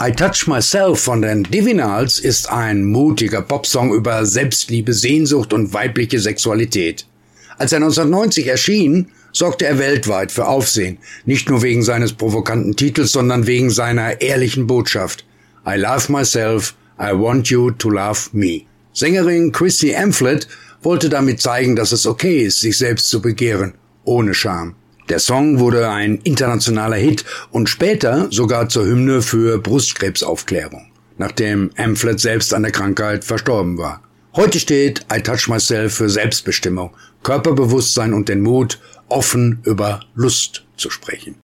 I Touch Myself von den Divinals ist ein mutiger Popsong über Selbstliebe, Sehnsucht und weibliche Sexualität. Als er 1990 erschien, sorgte er weltweit für Aufsehen, nicht nur wegen seines provokanten Titels, sondern wegen seiner ehrlichen Botschaft. I love myself, I want you to love me. Sängerin Christy Amphlett wollte damit zeigen, dass es okay ist, sich selbst zu begehren, ohne Scham. Der Song wurde ein internationaler Hit und später sogar zur Hymne für Brustkrebsaufklärung, nachdem Amphlett selbst an der Krankheit verstorben war. Heute steht I Touch Myself für Selbstbestimmung, Körperbewusstsein und den Mut, offen über Lust zu sprechen.